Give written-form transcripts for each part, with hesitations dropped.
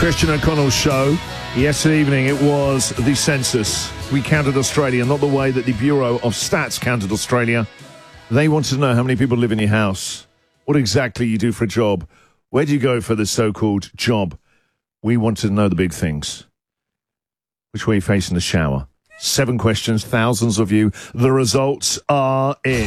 Christian O'Connell Show. Yesterday evening, it was the census. We counted Australia, not the way that the Bureau of Stats counted Australia. They wanted to know how many people live in your house, what exactly you do for a job, where do you go for the so-called job. We wanted to know the big things. Which way are you facing the shower? 7 questions, thousands of you. The results are in.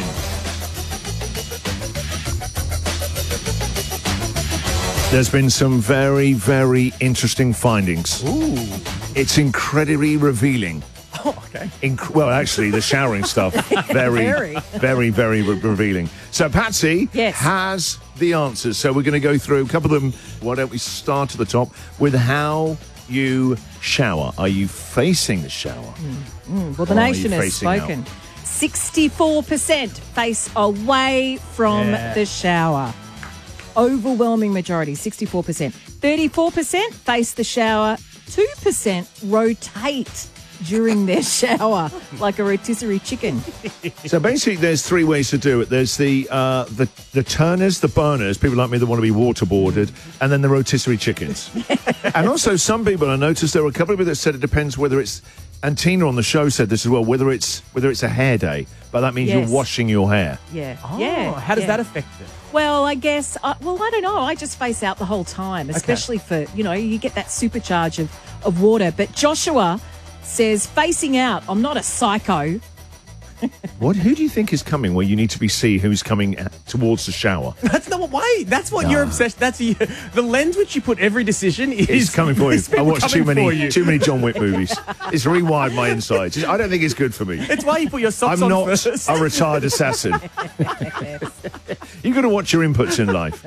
There's been some very, very interesting findings. Ooh. It's incredibly revealing. Oh, okay. Well, actually, the showering stuff, very, very revealing. So Patsy has the answers. So we're going to go through a couple of them. Why don't we start at the top with how you shower? Are you facing the shower? Well, the nation has spoken. 64% face away from the shower. Overwhelming majority, 64%. 34% face the shower. 2% rotate during their shower like a rotisserie chicken. So basically, there's 3 ways to do it. There's the turners, the burners, people like me that want to be waterboarded, and then the rotisserie chickens. And also, some people, I noticed there were a couple of people that said it depends whether it's, and Tina on the show said this as well, whether it's a hair day, but that means you're washing your hair. How does that affect it? Well, I guess, I don't know. I just face out the whole time, especially for, you get that supercharge of water. But Joshua says, facing out, I'm not a psycho. What? Who do you think is coming where you need to see who's coming towards the shower? That's not why. That's what your obsession. That's the lens which you put every decision is coming for you. I watch too many John Wick movies. It's rewired my insides. I don't think it's good for me. It's why you put your socks I'm on not first. a retired assassin. You've got to watch your inputs in life,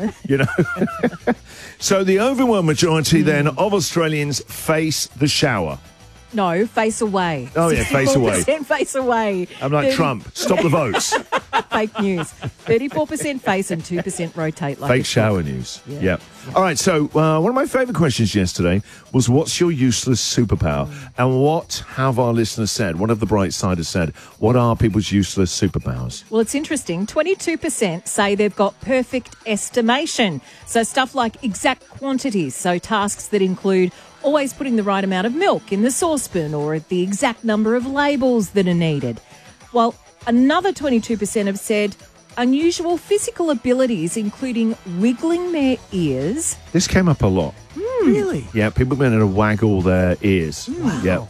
So the overwhelming majority then of Australians face the shower. No, face away. Oh, yeah, face away. 64% face away. I'm like Trump. Stop the votes. Fake news. 34% face and 2% rotate. Like Fake shower news. Yeah. All right, so one of my favourite questions yesterday was, what's your useless superpower? And what have our listeners said? What have the Brightsiders said? What are people's useless superpowers? Well, it's interesting. 22% say they've got perfect estimation. So stuff like exact quantities. So tasks that include always putting the right amount of milk in the saucepan or the exact number of labels that are needed. While another 22% have said unusual physical abilities, including wiggling their ears. This came up a lot. Really? Yeah, people being able to waggle their ears. Wow. Yeah,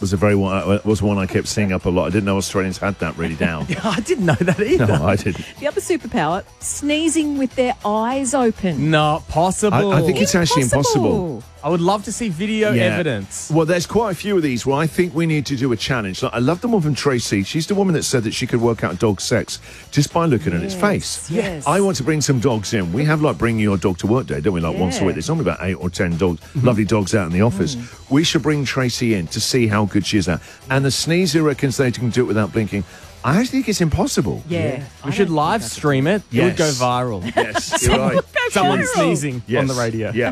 was one I kept seeing up a lot. I didn't know Australians had that really down. Yeah, I didn't know that either. No, I didn't. The other superpower, sneezing with their eyes open. Not possible. I think it's actually impossible. I would love to see video evidence. Well, there's quite a few of these where I think we need to do a challenge. Like, I love the one from Tracy. She's the woman that said that she could work out dog sex just by looking at its face. Yes. I want to bring some dogs in. We have bringing your dog to work day, don't we? Once a week. There's normally about 8 or 10 dogs, lovely dogs out in the office. We should bring Tracy in to see how good she is at. And the sneezer reckons they can do it without blinking. I actually think it's impossible. Yeah. We should live stream it. It would go viral. Yes, you're right. Someone sneezing Yes. on the radio. Yeah.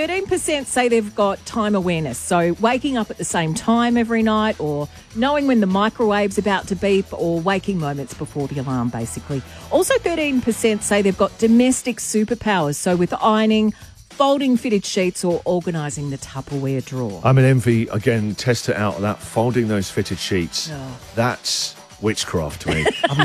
13% say they've got time awareness, so waking up at the same time every night or knowing when the microwave's about to beep or waking moments before the alarm, basically. Also 13% say they've got domestic superpowers, so with ironing, folding fitted sheets or organising the Tupperware drawer. I'm an envy, again, test it out, that folding those fitted sheets. Oh. That's witchcraft to me.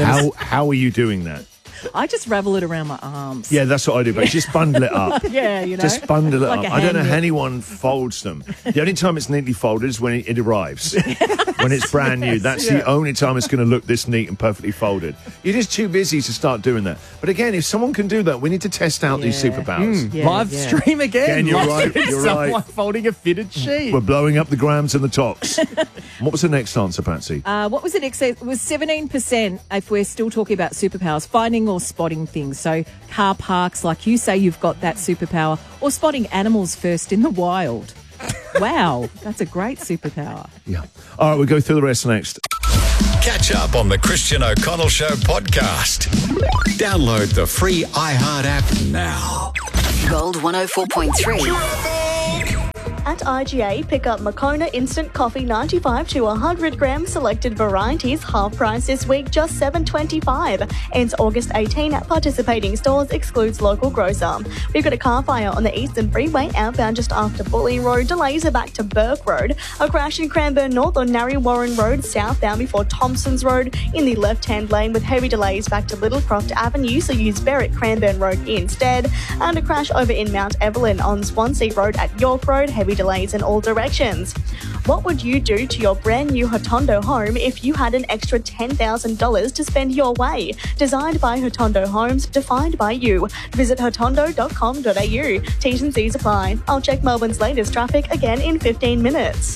How are you doing that? I just ravel it around my arms. Yeah, that's what I do, but just bundle it up. Yeah, Just bundle it Like up. a I don't know hand how knit. anyone folds them. The only time it's neatly folded is when it arrives. When it's brand new. That's the only time it's going to look this neat and perfectly folded. You're just too busy to start doing that. But again, if someone can do that, we need to test out these superpowers. Live stream again. Again, you're Live right, stream you're someone right. folding a fitted sheet. We're blowing up the grams and the tocs. What was the next answer, Patsy? What was the next? It was 17%, if we're still talking about superpowers, finding or spotting things. So car parks, like you say, you've got that superpower, or spotting animals first in the wild. Wow, that's a great superpower. Yeah. All right, we'll go through the rest next. Catch up on the Christian O'Connell Show podcast. Download the free iHeart app now. Gold 104.3. At IGA, pick up Moccona Instant Coffee 95 to 100 gram selected varieties, half price this week, just $7.25. Ends August 18 at participating stores, excludes local grocer. We've got a car fire on the Eastern Freeway, outbound just after Bully Road. Delays are back to Burke Road. A crash in Cranbourne North on Narry Warren Road, southbound before Thompson's Road in the left-hand lane, with heavy delays back to Littlecroft Avenue, so use Berwick Cranbourne Road instead. And a crash over in Mount Evelyn on Swansea Road at York Road, heavy delays in all directions. What would you do to your brand new Hotondo home if you had an extra $10,000 to spend your way? Designed by Hotondo Homes, defined by you. Visit hotondo.com.au. T's and C's apply. I'll check Melbourne's latest traffic again in 15 minutes.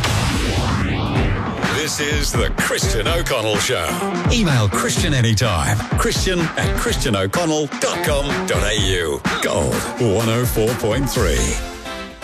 This is the Christian O'Connell Show. Email Christian anytime. Christian@christianoconnell.com.au. Gold 104.3.